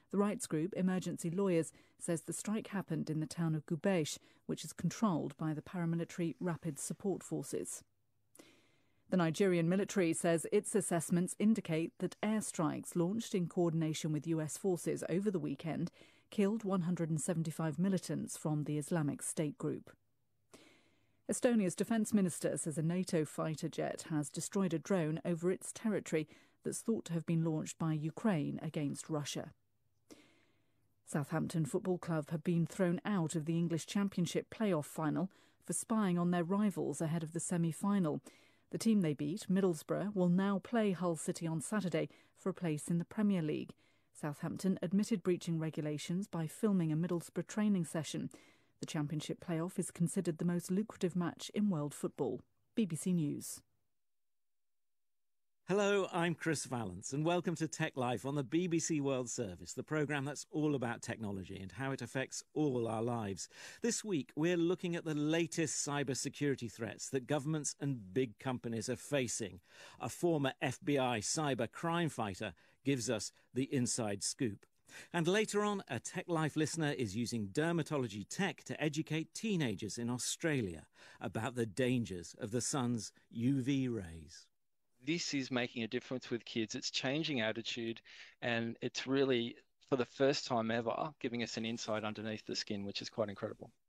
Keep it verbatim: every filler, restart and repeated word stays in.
The rights group Emergency Lawyers says the strike happened in the town of Gubesh, which is controlled by the paramilitary Rapid Support Forces. The Nigerian military says its assessments indicate that airstrikes launched in coordination with U S forces over the weekend killed one hundred seventy-five militants from the Islamic State group. Estonia's defence minister says a NATO fighter jet has destroyed a drone over its territory that's thought to have been launched by Ukraine against Russia. Southampton Football Club have been thrown out of the English Championship playoff final for spying on their rivals ahead of the semi-final. The team they beat, Middlesbrough, will now play Hull City on Saturday for a place in the Premier League. Southampton admitted breaching regulations by filming a Middlesbrough training session. The Championship playoff is considered the most lucrative match in world football. B B C News. Hello, I'm Chris Vallance and welcome to Tech Life on the B B C World Service, the programme that's all about technology and how it affects all our lives. This week, we're looking at the latest cybersecurity threats that governments and big companies are facing. A former F B I cyber crime fighter gives us the inside scoop. And later on, a Tech Life listener is using dermatology tech to educate teenagers in Australia about the dangers of the sun's U V rays. This is making a difference with kids. It's changing attitude, and it's really, for the first time ever, giving us an insight underneath the skin, which is quite incredible.